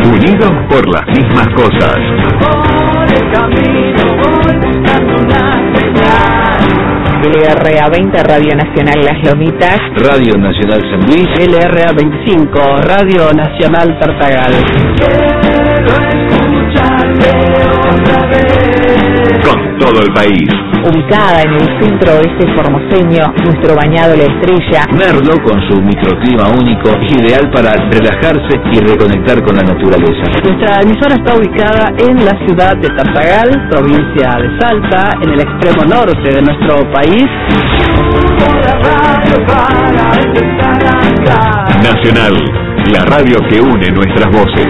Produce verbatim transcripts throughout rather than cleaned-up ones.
Unidos por las mismas cosas. Por el camino voy buscando una señal. L R A veinte, Radio Nacional Las Lomitas. Radio Nacional San Luis. L R A veinticinco, Radio Nacional Tartagal. Quiero escucharte otra vez. Con todo el país. Ubicada en el centro oeste formoseño, nuestro bañado La Estrella. Merlo, con su microclima único, ideal para relajarse y reconectar con la naturaleza. Nuestra emisora está ubicada en la ciudad de Tartagal, provincia de Salta, en el extremo norte de nuestro país. Nacional, la radio que une nuestras voces.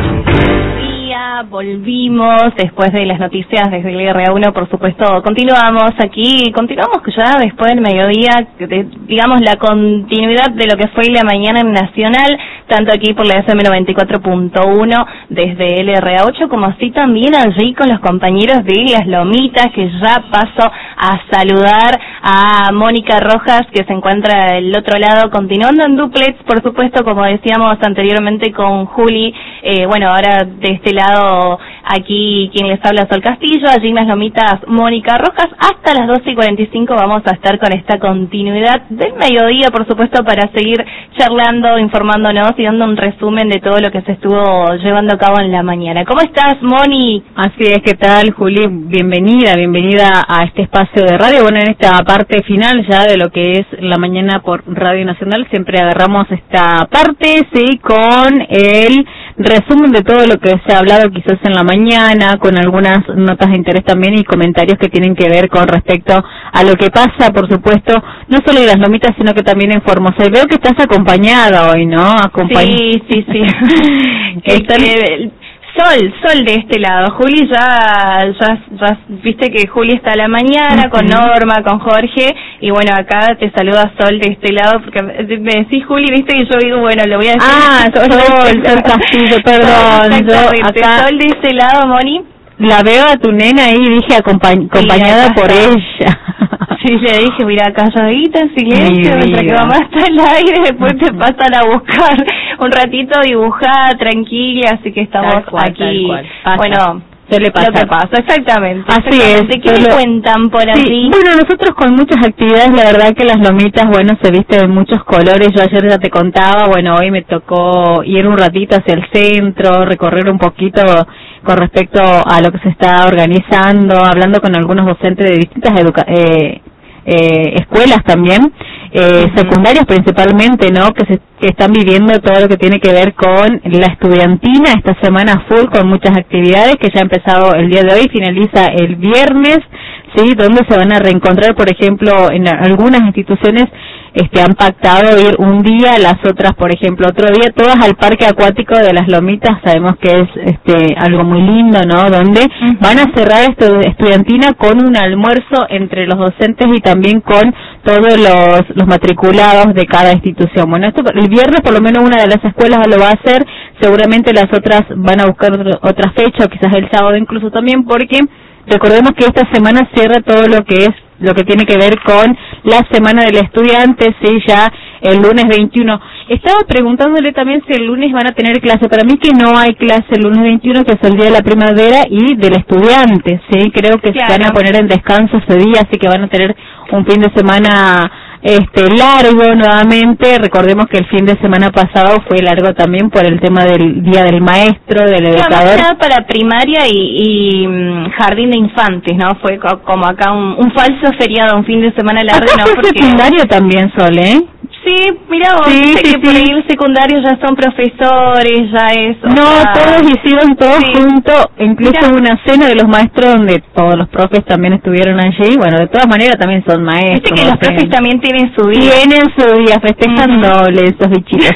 Volvimos después de las noticias desde el R A uno, por supuesto, continuamos aquí, continuamos ya después del mediodía, de, digamos la continuidad de lo que fue la mañana en Nacional, tanto aquí por la F M noventa y cuatro punto uno desde L R A ocho, como así también allí con los compañeros de Las Lomitas, que ya paso a saludar a Mónica Rojas, que se encuentra del otro lado, continuando en duplex, por supuesto, como decíamos anteriormente con Juli, eh, bueno, ahora de este lado aquí quien les habla Sol Castillo, allí en Las Lomitas Mónica Rojas. Hasta las doce y cuarenta y cinco vamos a estar con esta continuidad del mediodía, por supuesto, para seguir charlando, informándonos y dando un resumen de todo lo que se estuvo llevando a cabo en la mañana. ¿Cómo estás, Moni? Así es, ¿qué tal, Juli? Bienvenida, bienvenida a este espacio de radio. Bueno, en esta parte final ya de lo que es la mañana por Radio Nacional, siempre agarramos esta parte, sí, con el resumen de todo lo que se ha hablado quizás en la mañana, con algunas notas de interés también y comentarios que tienen que ver con respecto a lo que pasa, por supuesto, no solo en Las Lomitas, sino que también en Formosa. Y veo que estás acompañada hoy, ¿no? Acompañ... Sí, sí, sí. Están... Sol, Sol de este lado. Juli ya, ya, ya, viste que Juli está a la mañana uh-huh. con Norma, con Jorge, y bueno, acá te saluda Sol de este lado, porque me decís Juli, viste, y yo digo, bueno, lo voy a decir. Ah, Sol, Sol, Sol Castillo, perdón. Yo acá... Sol de este lado, Moni. La veo a tu nena ahí, dije, acompañ acompañada sí, por ella. Sí, le dije, mira, calladita, en silencio, mientras que mamá está al aire, después te pasan a buscar un ratito, dibujada, tranquila, así que estamos cual, aquí. Bueno, le pasa. Lo que pasa, exactamente. Así exactamente. es. ¿Qué me cuentan por sí, allí? Bueno, nosotros con muchas actividades, la verdad que Las Lomitas, bueno, se viste de muchos colores. Yo ayer ya te contaba, bueno, hoy me tocó ir un ratito hacia el centro, recorrer un poquito con respecto a lo que se está organizando, hablando con algunos docentes de distintas educa eh, eh, escuelas también, eh, uh-huh. secundarias principalmente, ¿no? Que se que están viviendo todo lo que tiene que ver con la estudiantina, esta semana full con muchas actividades que ya ha empezado el día de hoy, finaliza el viernes, sí, donde se van a reencontrar, por ejemplo, en algunas instituciones este han pactado ir un día, las otras, por ejemplo, otro día, todas al Parque Acuático de Las Lomitas. Sabemos que es este algo muy lindo, ¿no? Donde uh-huh. van a cerrar estu estudiantina con un almuerzo entre los docentes y también con todos los, los matriculados de cada institución. Bueno, esto el viernes por lo menos una de las escuelas lo va a hacer, seguramente las otras van a buscar otro, otra fecha, o quizás el sábado incluso también, porque recordemos que esta semana cierra todo lo que es lo que tiene que ver con la Semana del Estudiante, sí, ya el lunes veintiuno. Estaba preguntándole también si el lunes van a tener clase. Para mí que no hay clase el lunes veintiuno, que es el día de la primavera y del estudiante, sí, creo que claro. se van a poner en descanso ese día, así que van a tener un fin de semana este largo nuevamente. Recordemos que el fin de semana pasado fue largo también por el tema del Día del Maestro, del educador. Claro, para primaria y, y jardín de infantes, ¿no? Fue co como acá un, un falso feriado, un fin de semana largo. Acá ¿no? fue porque... secundario también, Sol, ¿eh? Sí, mira vos, sí, sí, sí, que por sí. ahí el secundario ya son profesores, ya es... No, sea... todos hicieron todos sí. juntos, incluso mira. una cena de los maestros donde todos los profes también estuvieron allí. Bueno, de todas maneras también son maestros. Viste que los profes sé. también tienen su día. Tienen su día, festejan uh-huh. doble esos bichitos.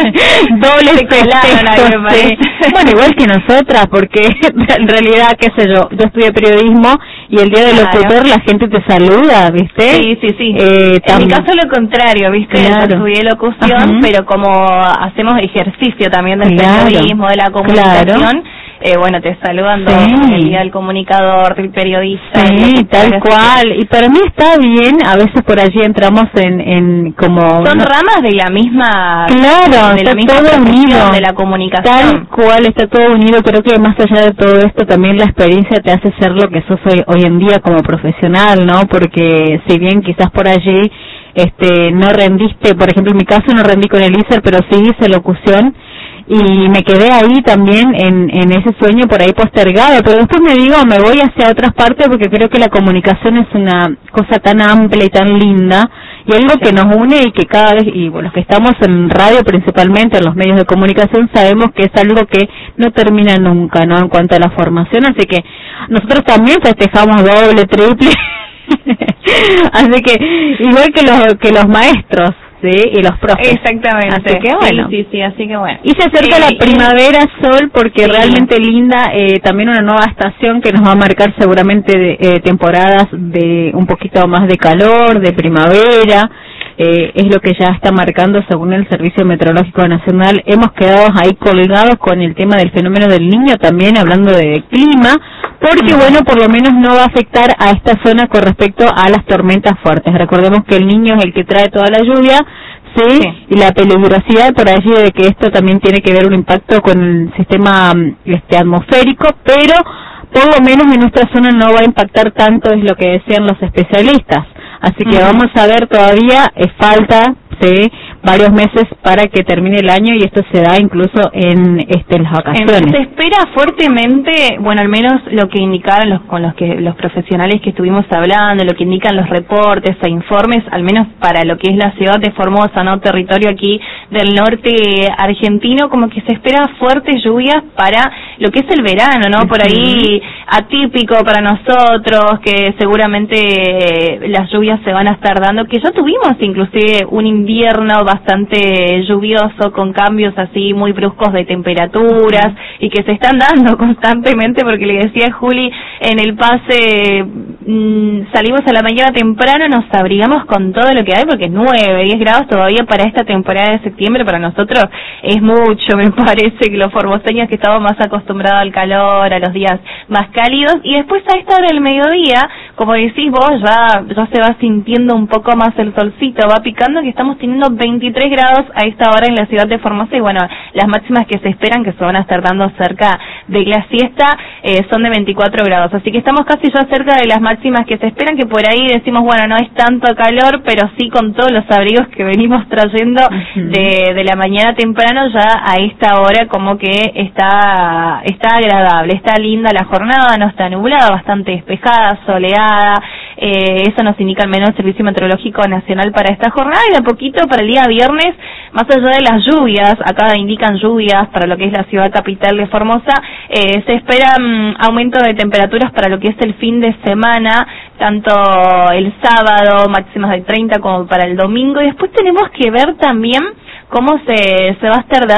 Doble festejo, sí. Bueno, igual que nosotras, porque en realidad, qué sé yo, yo estudié periodismo y el día del claro. locutor la gente te saluda, ¿viste? Sí, sí, sí. Eh, en mi caso lo contrario, ¿viste? Claro. Yo estudié locución, uh-huh. pero como hacemos ejercicio también del claro. periodismo, de la comunicación, claro. eh, bueno, te saludan Sí. el día del comunicador, del periodista. Sí, tal cual. Y para mí está bien, a veces por allí entramos en, en como... Son no, ramas de la misma... claro, de la está misma todo profesión, unido. de la comunicación. Tal cual, está todo unido. Creo que más allá de todo esto, también la experiencia te hace ser lo que sos hoy, hoy en día como profesional, ¿no? Porque si bien quizás por allí este no rendiste, por ejemplo en mi caso no rendí con el I S E R, pero sí hice locución, y me quedé ahí también en, en ese sueño por ahí postergado, pero después me digo, me voy hacia otras partes porque creo que la comunicación es una cosa tan amplia y tan linda, y algo que nos une y que cada vez, y bueno, los que estamos en radio principalmente, en los medios de comunicación, sabemos que es algo que no termina nunca, ¿no? En cuanto a la formación, así que nosotros también festejamos doble, triple, así que igual que los, que los maestros, sí, y los profes. Exactamente. Así que bueno. Sí, sí, sí, así que bueno. Y se acerca Eh, la primavera, Sol, porque sí. realmente linda, eh, también una nueva estación que nos va a marcar seguramente de, eh, temporadas de un poquito más de calor, de primavera, eh, es lo que ya está marcando según el Servicio Meteorológico Nacional. Hemos quedado ahí colgados con el tema del fenómeno del Niño, también hablando de clima, porque bueno, por lo menos no va a afectar a esta zona con respecto a las tormentas fuertes. Recordemos que el Niño es el que trae toda la lluvia, ¿sí? Sí. Y la peligrosidad por allí de que esto también tiene que ver un impacto con el sistema este atmosférico, pero por lo menos en nuestra zona no va a impactar tanto, es lo que decían los especialistas. Así que uh-huh. vamos a ver, todavía eh, falta, sí, varios meses para que termine el año, y esto se da incluso en este en las vacaciones. Se espera fuertemente, bueno, al menos lo que indicaron los con los que los profesionales que estuvimos hablando, lo que indican los reportes e informes, al menos para lo que es la ciudad de Formosa, ¿no? Territorio aquí del norte argentino, como que se espera fuertes lluvias para lo que es el verano, ¿no? Por ahí atípico para nosotros, que seguramente las lluvias se van a estar dando, que ya tuvimos inclusive un invierno bastante lluvioso con cambios así muy bruscos de temperaturas y que se están dando constantemente, porque le decía a Juli en el pase, mmm, salimos a la mañana temprano, nos abrigamos con todo lo que hay porque nueve, diez grados todavía para esta temporada de septiembre para nosotros es mucho, me parece, que los formoseños que estamos más acostumbrados al calor, a los días más cálidos, y después a esta hora del mediodía, como decís vos, ya, ya se va sintiendo un poco más el solcito, va picando, que estamos teniendo veintitrés grados a esta hora en la ciudad de Formosa, y bueno, las máximas que se esperan, que se van a estar dando cerca de la siesta, eh, son de veinticuatro grados, así que estamos casi ya cerca de las máximas que se esperan, que por ahí decimos, bueno, no es tanto calor, pero sí con todos los abrigos que venimos trayendo uh-huh. de, de la mañana temprano, ya a esta hora como que está, está agradable, está linda la jornada, no está nublada, bastante despejada, soleada, eh, eso nos indica al menos el Servicio Meteorológico Nacional para esta jornada, y de a poquito para el día viernes, más allá de las lluvias, acá indican lluvias para lo que es la ciudad capital de Formosa, eh, se espera um, aumento de temperaturas para lo que es el fin de semana, tanto el sábado, máximas de treinta, como para el domingo, y después tenemos que ver también cómo se, se va a estar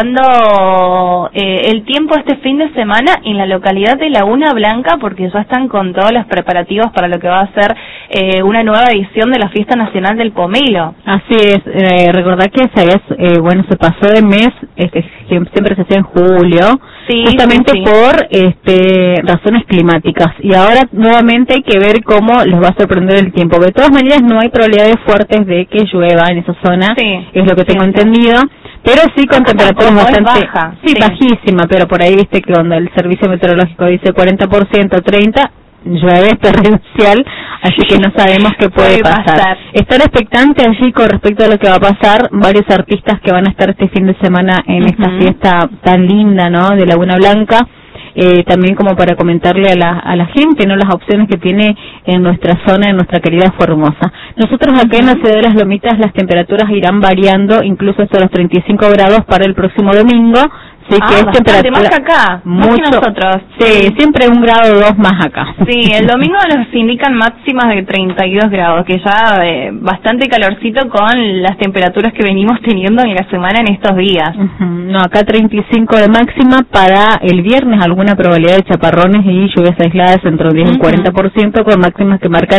dando eh, el tiempo este fin de semana en la localidad de Laguna Blanca, porque ya están con todos los preparativos para lo que va a ser eh, una nueva edición de la Fiesta Nacional del Pomelo. Así es, eh, recordad que se había, eh, bueno, se pasó de mes, este, siempre se hacía en julio, sí, justamente sí, sí. por este razones climáticas, y ahora nuevamente hay que ver cómo les va a sorprender el tiempo. De todas maneras no hay probabilidades fuertes de que llueva en esa zona, sí, es lo que tengo sí, entendido, pero sí con temperaturas bastante baja, sí, sí, bajísima, pero por ahí viste que cuando el Servicio Meteorológico dice cuarenta por ciento, treinta, llueve torrencial, así que no sabemos qué puede, puede pasar. pasar. Estar expectante allí con respecto a lo que va a pasar, varios artistas que van a estar este fin de semana en uh-huh. esta fiesta tan linda, ¿no?, de Laguna Blanca. Eh, también como para comentarle a la, a la gente, ¿no?, las opciones que tiene en nuestra zona, en nuestra querida Formosa. Nosotros acá uh-huh. en la ciudad de las Lomitas las temperaturas irán variando, incluso hasta los treinta y cinco grados para el próximo domingo. Sí, ah, que es temperatura más que acá, mucho, más que nosotros. Sí, siempre un grado o dos más acá. Sí, el domingo nos indican máximas de treinta y dos grados, que ya eh, bastante calorcito con las temperaturas que venimos teniendo en la semana en estos días. Uh-huh. No, acá treinta y cinco de máxima para el viernes, alguna probabilidad de chaparrones y lluvias aisladas entre el diez y el cuarenta por ciento, con máximas que marcan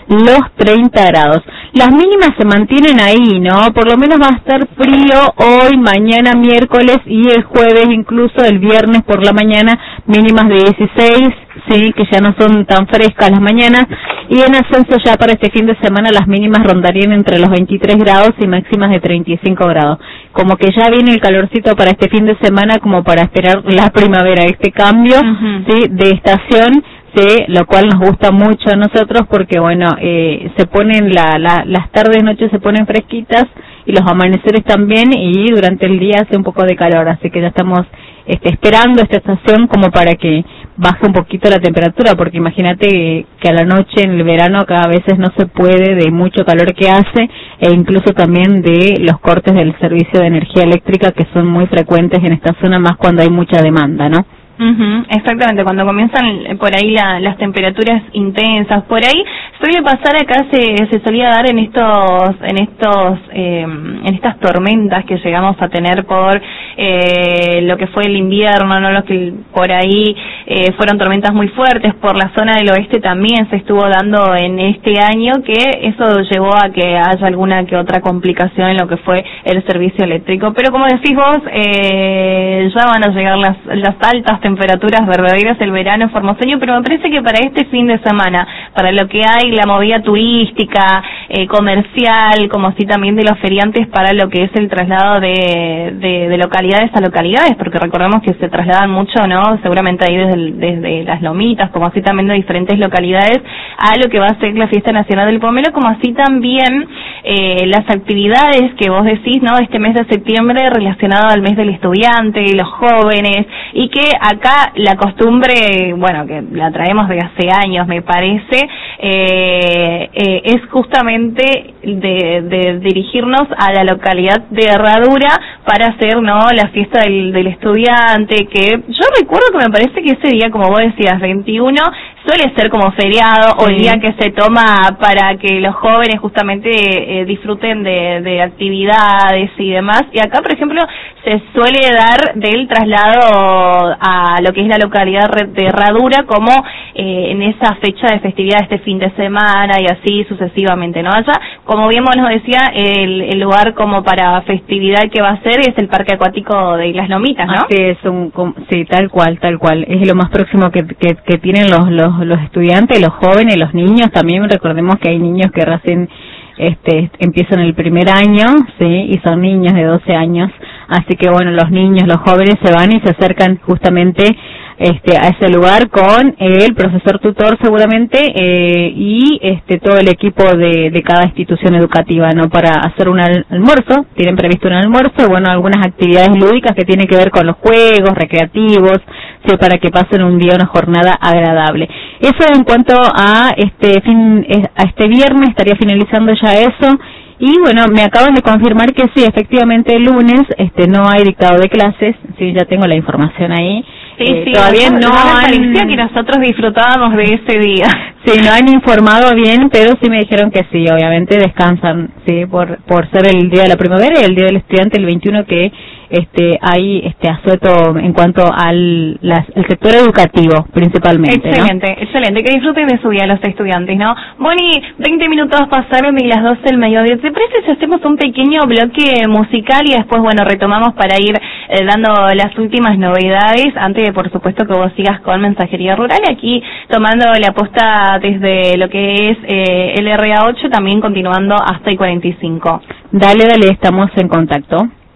los treinta grados. Las mínimas se mantienen ahí, ¿no? Por lo menos va a estar frío hoy, mañana miércoles y el jueves, incluso el viernes por la mañana, mínimas de dieciséis, sí, que ya no son tan frescas las mañanas, y en ascenso ya para este fin de semana las mínimas rondarían entre los veintitrés grados y máximas de treinta y cinco grados. Como que ya viene el calorcito para este fin de semana, como para esperar la primavera, este cambio, uh-huh. sí, de estación, sí, lo cual nos gusta mucho a nosotros porque, bueno, eh, se ponen la, la, las tardes, noches se ponen fresquitas y los amaneceres también, y durante el día hace un poco de calor, así que ya estamos este, esperando esta estación como para que baje un poquito la temperatura, porque imagínate que a la noche en el verano cada veces no se puede de mucho calor que hace, e incluso también de los cortes del servicio de energía eléctrica que son muy frecuentes en esta zona, más cuando hay mucha demanda, ¿no? Uh-huh, exactamente, cuando comienzan por ahí la, las temperaturas intensas, por ahí suele pasar acá, se, se solía dar en estos, en estos, eh, en estas tormentas que llegamos a tener por eh, lo que fue el invierno, no, lo que por ahí eh, fueron tormentas muy fuertes, por la zona del oeste también se estuvo dando en este año, que eso llevó a que haya alguna que otra complicación en lo que fue el servicio eléctrico, pero como decís vos, eh, ya van a llegar las, las altas temperaturas verdaderas el verano formoseño, pero me parece que para este fin de semana, para lo que hay, la movida turística, eh, comercial, como así también de los feriantes, para lo que es el traslado de, de, de localidades a localidades, porque recordemos que se trasladan mucho, ¿no? Seguramente ahí desde, el, desde las Lomitas, como así también de diferentes localidades, a lo que va a ser la Fiesta Nacional del Pomelo, como así también eh, las actividades que vos decís, ¿no? Este mes de septiembre relacionado al mes del estudiante, los jóvenes, y que acá la costumbre, bueno, que la traemos de hace años, me parece, eh, eh, es justamente de, de dirigirnos a la localidad de Herradura para hacer, ¿no?, la fiesta del, del estudiante, que yo recuerdo que me parece que ese día, como vos decías, veintiuno, suele ser como feriado, sí, o el día que se toma para que los jóvenes justamente eh, disfruten de, de actividades y demás, y acá, por ejemplo, se suele dar del traslado a lo que es la localidad de Herradura como eh, en esa fecha de festividad, este fin de semana y así sucesivamente, ¿no? Allá, como bien vos nos decía, el, el lugar como para festividad que va a ser es el Parque Acuático de Las Lomitas, ¿no? Así es, un, sí, tal cual, tal cual, es lo más próximo que, que, que tienen los, los, los estudiantes, los jóvenes, los niños también. Recordemos que hay niños que recién este empiezan el primer año, sí, y son niños de doce años, así que bueno, los niños, los jóvenes se van y se acercan justamente este a ese lugar con el profesor tutor seguramente eh, y este todo el equipo de, de cada institución educativa, ¿no?, para hacer un almuerzo. Tienen previsto un almuerzo, bueno, algunas actividades lúdicas que tienen que ver con los juegos recreativos, sí, para que pasen un día, una jornada agradable. Eso en cuanto a este fin, a este viernes, estaría finalizando ya eso. Y bueno, me acaban de confirmar que sí, efectivamente el lunes este no hay dictado de clases, sí, ya tengo la información ahí. Sí, eh, sí, todavía no, no han... parecía que nosotros disfrutábamos de ese día. Sí, no han informado bien, pero sí me dijeron que sí, obviamente descansan, sí, por por ser el día de la primavera y el día del estudiante, el veintiuno, que este hay este asueto en cuanto al las, el sector educativo principalmente. Excelente, ¿no? Excelente, que disfruten de su día los estudiantes, ¿no? Bonnie, veinte minutos pasaron de las doce del mediodía. ¿Te parece si hacemos un pequeño bloque musical y después, bueno, retomamos para ir eh, dando las últimas novedades, antes de, por supuesto, que vos sigas con Mensajería Rural, aquí tomando la posta desde lo que es eh, el R A ocho, también continuando hasta el cuarenta y cinco. Dale, dale, estamos en contacto.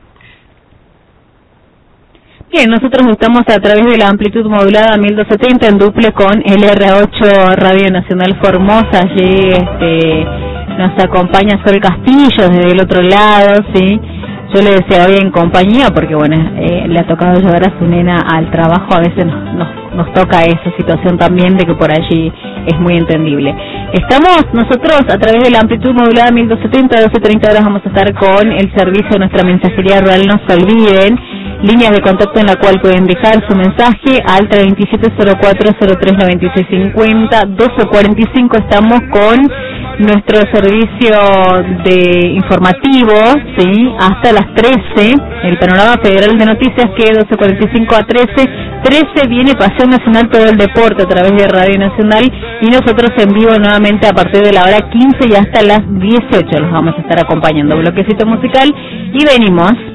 Bien, nosotros estamos a través de la amplitud modulada mil doscientos setenta en duple con el R A ocho Radio Nacional Formosa. Allí este, nos acompaña Sol Castillo desde el otro lado, ¿sí? Yo le decía hoy en compañía porque, bueno, eh, le ha tocado llevar a su nena al trabajo. A veces nos, nos, nos toca esa situación también, de que por allí es muy entendible. Estamos nosotros a través de la amplitud modulada mil doscientos setenta, doce treinta horas vamos a estar con el servicio de nuestra mensajería rural. No se olviden, líneas de contacto en la cual pueden dejar su mensaje al treinta y siete cero cuatro cero tres noventa y seis cincuenta, doce cuarenta y cinco. Estamos con nuestro servicio de informativo, sí, hasta las trece, el panorama federal de noticias, que doce cuarenta y cinco a trece, trece viene Paseo Nacional, todo el deporte a través de Radio Nacional, y nosotros en vivo nuevamente a partir de la hora quince y hasta las dieciocho los vamos a estar acompañando. Bloquecito musical y venimos.